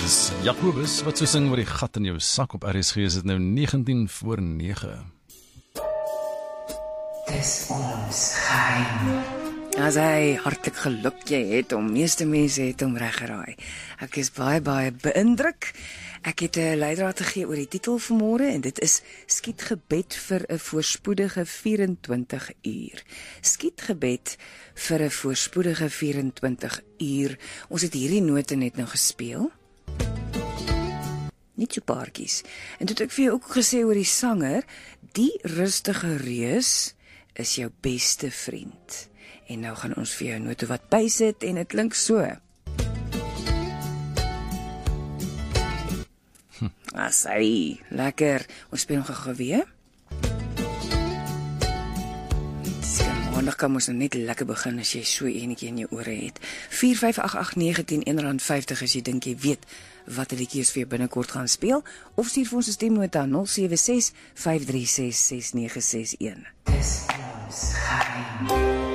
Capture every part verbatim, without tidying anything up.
Dis Jacobus wat so sing oor die gat in jou sak op R S G, is dit nou negentien voor negen. Dis ons geheim. As hy hartlik geluk jy het, om meeste mense het om reg geraai. Ek is baie baie beïndruk. Ek het 'n leidraad gegee oor die titel vanmôre en dit is Skietgebed vir 'n voorspoedige vyf-en-twintig uur. Skietgebed vir 'n voorspoedige vyf-en-twintig uur. Ons het hierdie note net nou gespeel. Niet so paartjies. En toe het ek vir jou ook gesê oor die sanger, die rustige reus is jou beste vriend. En nou gaan ons vir jou note wat bysit en dit klink so. Hm. Asai, lekker. Ons speel nog gou weer. Maandag kan ons nou net lekker begin as jy so enetjie in jou ore het. vier vyf agt agt nege een een rand vyftig as jy dink jy weet wat die liedjies vir jou binnekort gaan speel, of stuur vir ons 'n stemnota nul sewe ses vyf drie ses ses nege ses een. Dis ons geheim.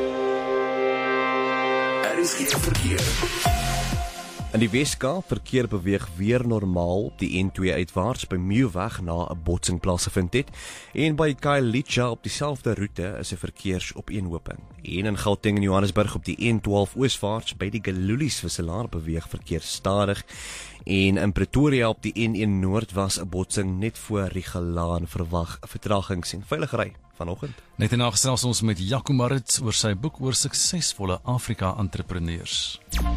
Er is geen verkeer. In die Weskaap verkeer beweeg weer normaal op die N twee uitwaarts by Meeuweg na 'n botsing plaasgevind het, en by Khayelitsha op dieselfde roete is 'n verkeersopeenhoping. En in Gauteng en Johannesburg op die N twaalf ooswaarts by die Galulies wisselaar beweeg verkeer stadig, en in Pretoria op die N een noord was 'n botsing net voor Rigelaan, verwag vertragings en veiligery vanoggend. Net en nagesels ons met Jaco Marits oor sy boek oor suksesvolle Afrika-entrepreneurs.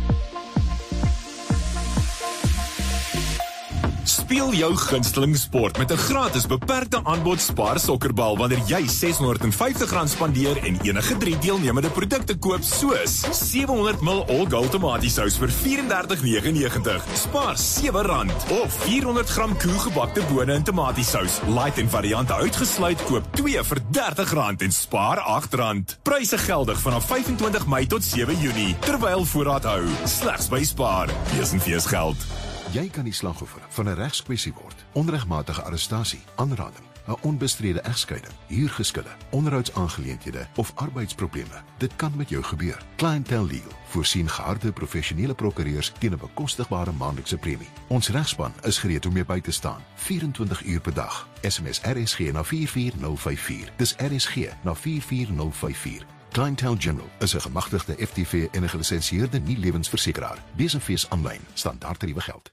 Speel jou gunsteling sport met 'n gratis beperkte aanbod Spar Sokkerbal wanneer jy ses honderd en vyftig rand spandeer en enige drie deelnemende produkte koop, soos sewe honderd mililiter All Gold tomatiesous vir vyf drie nege nege negentig, Spar sewe rand, of vier honderd gram koegebakte bone en tomatiesous, light en variante uitgesluit, koop twee vir dertig rand en spaar agt rand. Pryse geldig vanaf vyf en twintig Mei tot sewe Junie, terwyl voorraad hou, slegs by Spar. Wees en fees geld. Jy kan die slagoffer van 'n regskwessie word. Onregmatige arrestasie, aanranding, 'n onbestrede egskeiding, huurgeskille, onderhoudsaangeleenthede of arbeidsprobleme. Dit kan met jou gebeur. Clientele Legal voorsien geharde professionele prokureurs teen 'n bekostigbare maandelikse premie. Ons regspan is gereed om jou by te staan, vyf-en-twintig uur per dag. S M S R S G na vier vier nul vyf vier. Dis R S G na vier vier nul vyf vier. Clientele General is 'n gemagtigde F T V en 'n gelisensieerde nie-lewensversekeraar. Wees en fees aanlyn, standaard tariewe geld.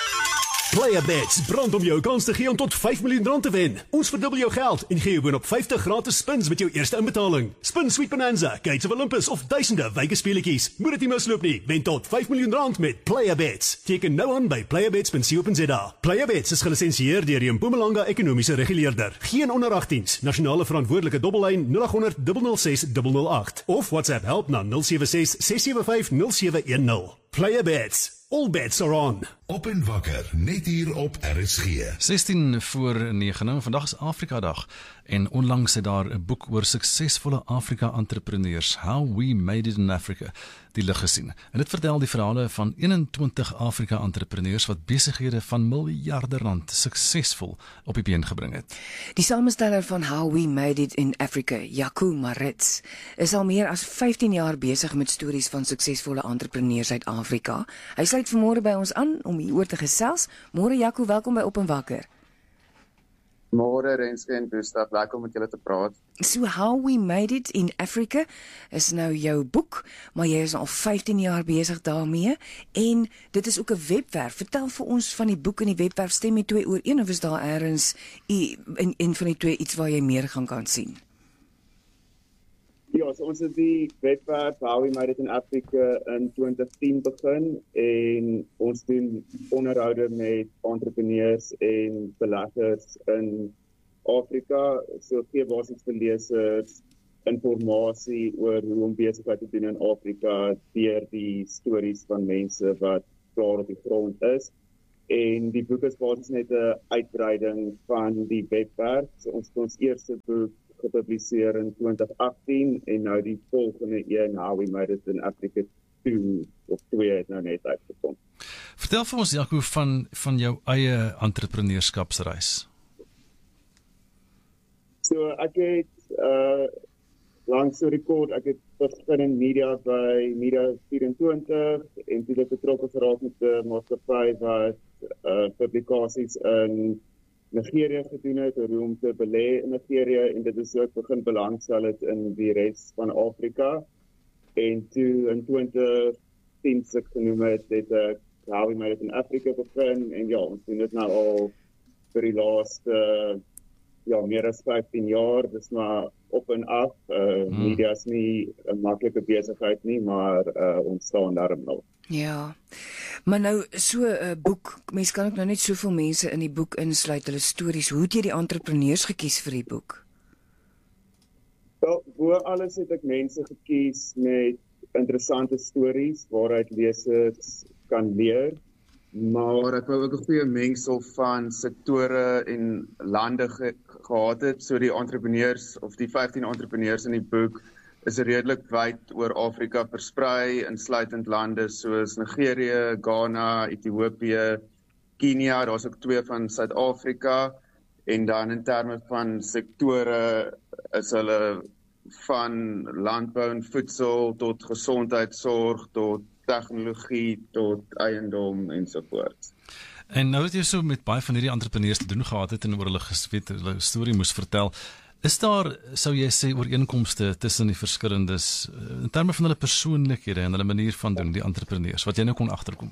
PlayerBets brand om jou kans te gee om tot vyf miljoen rand te wen. Ons verdubbel jou geld en gee jou boonop vyftig gratis spins met jou eerste inbetaling. Spin Sweet Bonanza, Gates of Olympus of duisende Vegas speletjies. Moet dit nie misloop nie. Wen tot vyf miljoen rand met PlayerBets. Teken nou aan by playerbets punt co punt za. PlayerBets is gelisensieer deur die Mpumalanga Ekonomiese Reguleerder. Geen onder agteens. Nasionale verantwoordelike dobbellyn nul agt honderd nul nul ses nul nul agt of WhatsApp help na nul sewe ses ses sewe vyf nul sewe een nul. PlayerBets. All bets are on. Op en wakker, net hier op R S G. sestien voor negen, vandag is Afrika Dag en onlangs het daar 'n boek oor suksesvolle Afrika-entrepreneurs, How We Made It in Africa, die lig gesien. En dit vertel die verhale van eenentwintig Afrika-entrepreneurs wat besighede van miljarde rand suksesvol op die been gebring het. Die samesteller van How We Made It in Africa, Jaco Marits, is al meer as vyftien jaar besig met stories van suksesvolle entrepreneurs uit Afrika. Hy sluit vanmôre by ons aan om hieroor te gesels. Môre Jaco, welkom by Op en Wakker. Môre Renske en Gustav, lekker om met julle te praat. So How We Made It in Africa is nou jou boek, maar jy is al vyftien jaar besig daarmee en dit is ook 'n webwerf. Vertel vir ons van die boek en die webwerf, stem die twee ooreen of is daar eers in een van die twee iets waar jy meer gaan kan sien? Ja, so ons het die webwerf How We Made It in Africa in twintig tien begin en ons doen onderhoude met entrepreneurs en beleggers in Afrika. So gee basies vir lesers informasie oor hoe om besigheid te doen in Afrika deur die stories van mense wat klaar op die grond is. En die boek is basies net 'n uitbreiding van die webwerf. So ons het ons eerste boek gepubliseer in twintig agttien en nou die volgende een, How We Made It in Africa twee of twee het nou net uitgekom. Vertel vir ons Jaco van, van jou eie entrepreneurskapsreis. So ek het uh, langs so rekord, ek het begin in media by Media vyf-en-twintig en toe dit betrokke geraak met 'n maatskappy wat uh, publikasies in Nigeria gedoen het, hoe om te belê in Nigeria en dit is ook begin belangstel het in die res van Afrika. En toe in twintig tien se genoem het, het ek How We Made It in Africa begin en ja, ons doen dit nou al vir die laaste ja, meer as vyftien jaar, dis maar op en af. Uh, hmm. Media is nie 'n maklike besigheid nie, maar uh, ons staan daarom nog. Ja, maar nou so 'n uh, boek, mens kan ook nou net soveel mense in die boek insluit, hulle stories. Hoe het jy die entrepreneurs gekies vir die boek? Wel, bo alles het ek mense gekies met interessante stories waaruit lesers kan leer, maar ek wou ook 'n goeie mengsel van sektore en lande ge gehad het, so die entrepreneurs of die vyftien entrepreneurs in die boek is redelik wyd oor Afrika versprei, insluitend lande soos Nigeria, Ghana, Ethiopië, Kenia, daar's ook twee van Suid-Afrika, en dan in terme van sektore is hulle van landbou en voedsel tot gesondheidsorg, tot tegnologie, tot eiendom ensovoorts. En nou het jy so met baie van hierdie entrepreneurs te doen gehad het en oor hulle gesweet, hulle storie moes vertel. Is daar, sou jy sê, ooreenkomste tussen die verskillendes in terme van hulle persoonlikhede en hulle manier van doen, die entrepreneurs, wat jy nou kon agterkom?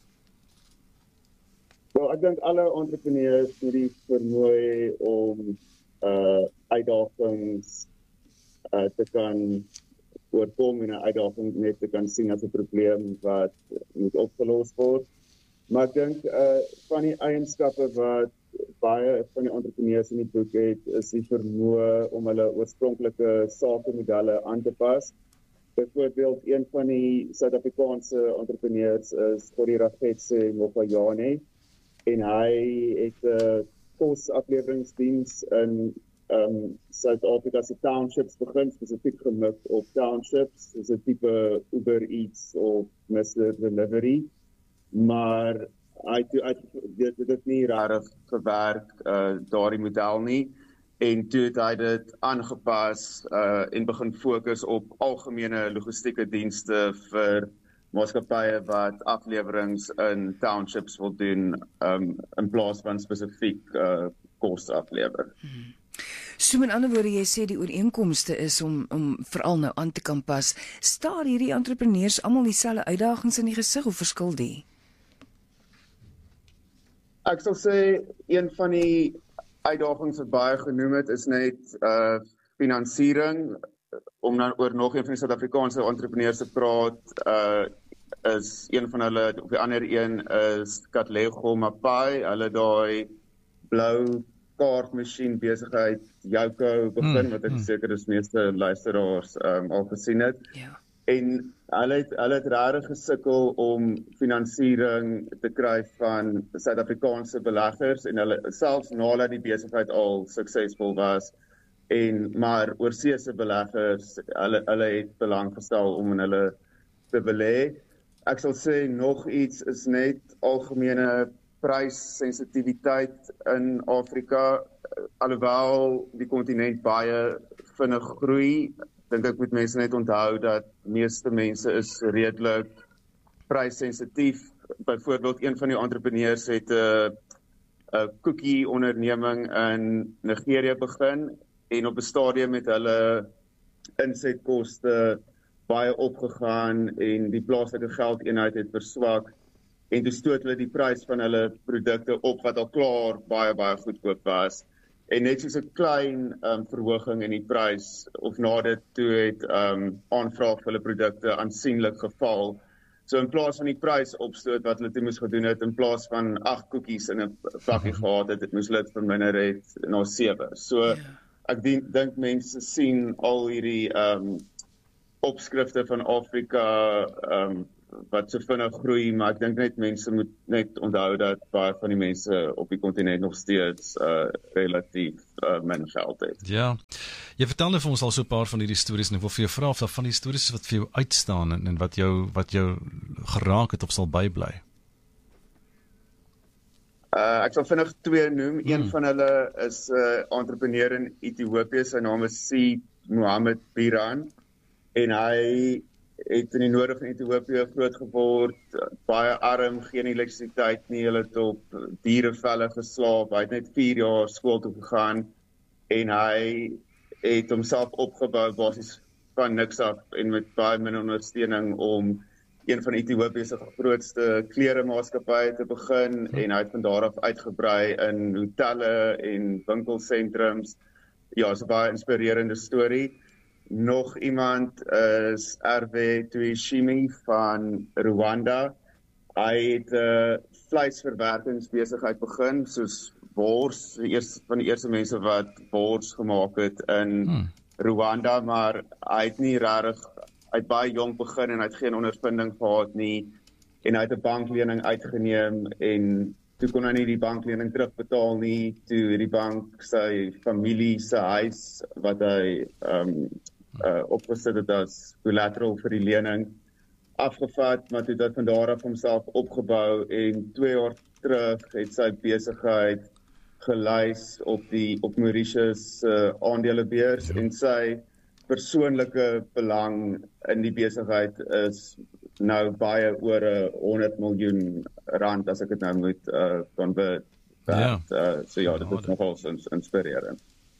Wel, ek dink alle entrepreneurs het die vermoë om uh, uitdagings uh, te kan oorkom en 'n uitdaging net te kan sien as 'n probleem wat moet opgelos word. Maar ek dink uh, van die eienskappe wat baie van die entrepreneurs in die boek het, is die vermoë om hulle oorspronklike sakemodelle aan te pas. Byvoorbeeld, een van die Suid-Afrikaanse entrepreneurs is Corrie Ragetse Mofajane, en hy het 'n uh, kosafleweringsdiens in um, Suid-Afrika se townships begin, spesifiek gemik op townships, soos 'n tipe Uber Eats of mister Delivery, maar hy het dit dit nie regtig gewerk uh, daardie model nie, en toe het hy dit aangepas uh, en begin fokus op algemene logistieke dienste vir maatskappye wat aflewerings in townships wil doen, um, in plaas van spesifiek uh, kos aflewer. Hmm. So met ander woorde, jy sê die ooreenkomste is om om veral nou aan te kan pas. Staar hierdie entrepreneurs almal dieselfde uitdagings in die gesig of verskil die? Ek sal sê een van die uitdagings wat baie genoem het is net uh finansiering. Om nou oor nog een van die Suid-Afrikaanse entrepreneurs te praat, uh is een van hulle, of die ander een is Katlego Mapai. Hulle daai blou kaartmasjien besigheid Jouko begin, mm, wat ek mm. seker is meeste luisteraars um, al gesien het. Ja. En hulle het, hulle het regtig gesukkel om finansiering te kry van Suid-Afrikaanse beleggers, en hulle selfs nadat die besigheid al suksesvol was, en maar oorseese beleggers, hulle, hulle het belang gestel om in hulle te belê. Ek sal sê nog iets is net algemene pryssensitiwiteit in Afrika, alhoewel die kontinent baie vinnig groei, dink ek moet mense net onthou dat meeste mense is redelik pryssensitief. Byvoorbeeld, een van die entrepreneurs het 'n 'n koekie onderneming in Nigeria begin, en op 'n stadium het hulle insetkoste baie opgegaan en die plaaslike geldeenheid het verswak, en toe stoot hulle die prys van hulle produkte op wat al klaar baie baie goedkoop was, en net soos 'n klein um, verhoging in die prys of na dit toe het um, aanvraag vir hulle produkte aansienlik geval. So in plaas van die prys opstoot wat hulle toe moes gedoen het, in plaas van agt koekies in 'n pakkie gehad het, het moes hulle dit verminder het na sewe. So yeah. Ek dink mense sien al hierdie um, opskrifte van Afrika um, wat so vinnig groei, maar ek dink net mense moet net onthou dat baie van die mense op die kontinent nog steeds uh, relatief uh, min geld het. Ja, jy vertel nou vir ons al so 'n paar van hierdie stories, en ek wil vir jou vra of daar van die stories wat vir jou uitstaan en, en wat jou wat jou geraak het of sal bybly. Uh, ek sal vinnig twee noem. Hmm. Een van hulle is 'n uh, entrepreneur in Ethiopië, sy naam is Seed Mohammed Biran. en hy het in die noorde van Ethiopië groot geword, baie arm, geen elektrisiteit nie, hulle het op dierevelle geslaap, hy het net vier jaar skool toe gegaan, en hy het homself opgebou basies van niks af, en met baie min ondersteuning om een van Ethiopië se grootste kleremaatskappye te begin, en hy het van daar af uitgebrei in hotelle en winkelsentrums. Ja, so 'n baie inspirerende storie. Nog iemand is R W Tuyishime van Rwanda. Hy het 'n uh, vleisverwerkingsbesigheid begin, soos wors, die eerste van die eerste mense wat wors gemaak het in hmm. Rwanda, maar hy het nie regtig, hy het baie jong begin en hy het geen ondervinding gehad nie, en hy het 'n banklening uitgeneem, en toe kon hy nie die banklening terugbetaal nie, toe die bank sy familie se huis, wat hy um, uh, opgesit het as collateral vir die lening, afgevat, maar toe dat van daar af homself opgebou, en twee jaar terug het sy besigheid gelys op die op Mauritius uh, aandelebeurs, en sy persoonlike belang in die besigheid is nou baie oor honderd miljoen rand, as ek dit nou moet uh, convert. Ja. Uh, so ja, dit is nogal inspirerend.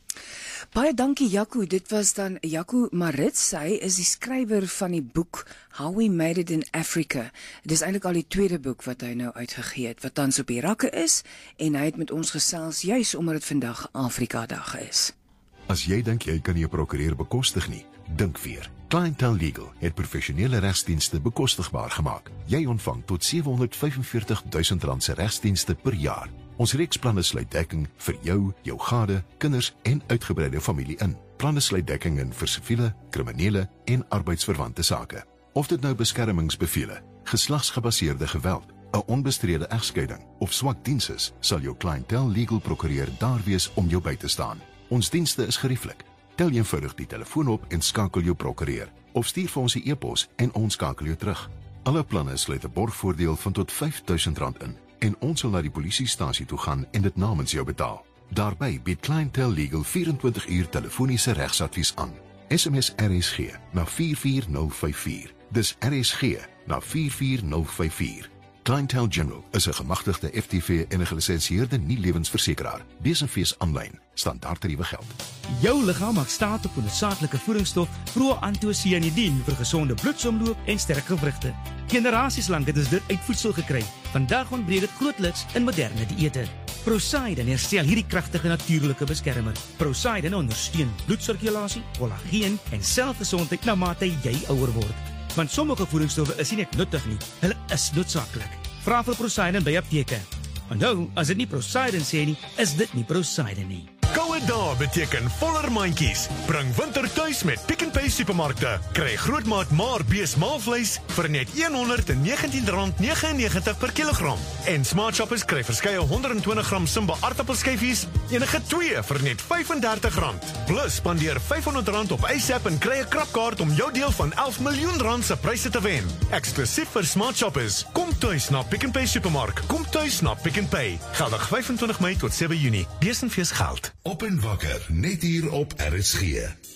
Baie dankie Jaco, dit was dan Jaco Marits, hy is die skrywer van die boek How We Made It in Africa. Dit is eintlik al die tweede boek wat hy nou uitgegee het, wat tans op die rakke is, en hy het met ons gesels juis omdat dit vandag Afrika Dag is. As jy dink jy kan nie 'n prokureur bekostig nie, dink weer. Clientele Legal het professionele regsdienste bekostigbaar gemaak. Jy ontvang tot sewe honderd vyfenveertig duisend rand se regsdienste per jaar. Ons reeksplanne sluit dekking vir jou, jou gade, kinders en uitgebreide familie in. Planne sluit dekking in vir siviele, kriminele en arbeidsverwante sake. Of dit nou beskermingsbevele, geslagsgebaseerde geweld, 'n onbestrede egskeiding of swak diens is, sal jou Clientele Legal prokureur daar wees om jou by te staan. Ons dienste is gerieflik. Tel eenvoudig die telefoon op en skakel jou prokureur, of stuur vir ons 'n e-pos en ons skakel jou terug. Alle planne sluit 'n borgvoordeel van tot vyf duisend rand in, en ons sal na die polisiestasie toe gaan en dit namens jou betaal. Daarby bied Clientele Legal vierentwintig uur telefoniese regsadvies aan. S M S R S G na vier vier nul vyf vier. Dis R S G na vier vier nul vyf vier. Clientele General is 'n gemagtigde F T V en 'n gelisensieerde nie-lewensversekeraar. Besenfees aanlyn. Standaardtariewe geld. Jou liggaam maak staat op 'n noodsaaklike voedingsstof proantocyanidin vir gesonde bloedsomloop en sterk gewrigte. Generasies lank het ons dit uit voedsel gekry. Vandag ontbreek dit grootliks in moderne dieete. Prosaiden herstel hierdie kragtige natuurlike beskermer. Prosaiden ondersteun bloedsirkulasie, kollageen en selfgesondheid na mate jy ouer word. Want sommige voedingsstowwe is nie net nuttig nie, hulle is noodsaaklik. Vra vir Prosaiden by apteke. Onthou, as dit nie Prosaiden sê nie, is dit nie Prosaiden nie. Koue dae beteken voller mandjies. Bring winter tuis met Pick n Pay supermarkte. Kry grootmaat maar bees maalvleis vir net honderdnegentien rand negenennegentig per kilogram. En Smart Shoppers kry verskeie honderd en twintig gram Simba aardappelskyfies, enige twee vir net vyf en dertig rand. Plus spandeer vyfhonderd rand op ASAP en kry 'n krapkaart om jou deel van elf miljoen rand se pryse te wen. Eksklusief vir Smart Shoppers. Kom tuis na Pick n Pay supermark. Kom tuis na Pick n Pay. Geldig vyfentwintig Mei tot sewe Junie. Besenfees geld. Op en wakker, net hier op R S G.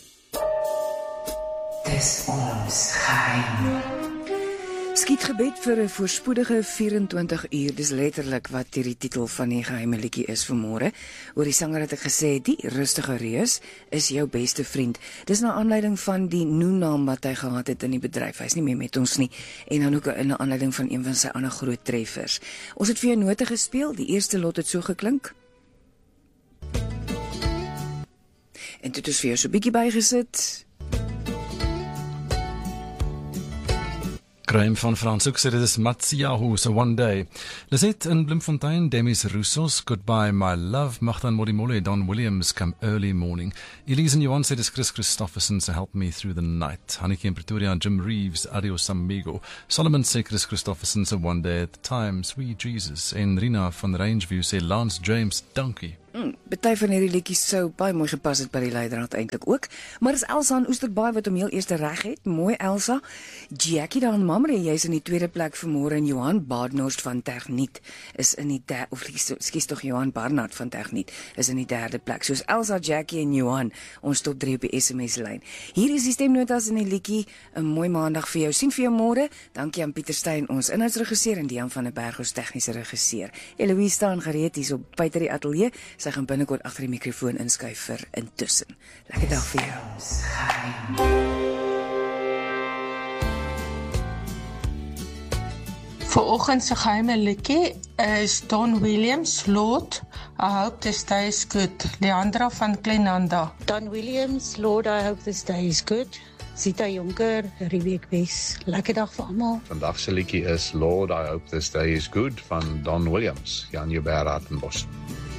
Dis ons geheim. Skietgebed vir 'n voorspoedige vyerentwintig uur, dis letterlik wat hierdie titel van die geheime liedjie is vanmôre. Oor die sanger het ek gesê, die rustige reus is jou beste vriend. Dis na aanleiding van die noemnaam wat hy gehad het in die bedryf. Hy's nie meer met ons nie. En dan ook in 'n aanleiding van een van sy ander groot treffers. Ons het vir jou note gespeel, die eerste lot het so geklink. En dit is vir jou so 'n bietjie bygesit. Crime van Frans ook sê dit is Matsiahu se One Day. Lisette in Bloemfontein, Demis Roussos, Goodbye My Love, Magdan Modimole, Don Williams, Come Early Morning. Elise en Johan sê dit is Chris Christofferson se Help Me Through the Night. Hanneke in Pretoria, Jim Reeves, Adios Amigo. Solomon sê Chris Christofferson se One Day at the Time, Sweet Jesus. En Rina van Rangeview sê Lance James, Donkey. Mm, Party van hierdie liedjies sou baie mooi gepas het by die leidraad eintlik ook. Maar is Elsa in Oesterbaai wat hom heel eers reg het. Mooi Elsa. Jackie daar in Mamre, jy's in die tweede plek vanmôre en Johan Badenhorst van Tegniet is in die derde, of skus tog Johan Barnard van Tegniet is in die derde plek. Soos Elsa, Jackie en Johan, ons top drie op die S M S lyn. Hier is die stemnotas in die liedjie. 'n Mooi maandag vir jou. Sien vir jou môre. Dankie aan Pieter Steyn, ons inhoudsregisseur, en Dian van der Berg, ons tegniese regisseur. Eloise staan gereed hier op buite die ateljee. Sy gaan binnekort agter die mikrofoon inskuif vir intussen. Lekker dag vir jou. Vanoggend se geheime liedjie is Don Williams, Lord, I hope this day is good. Leandra van Kleinanda. Don Williams, Lord, I hope this day is good. Sita Jonker, Riebeek Wes. Lekker dag vir almal. Vandag se liedjie is Lord, I hope this day is good van Don Williams, Jan Joubert Hartenbos.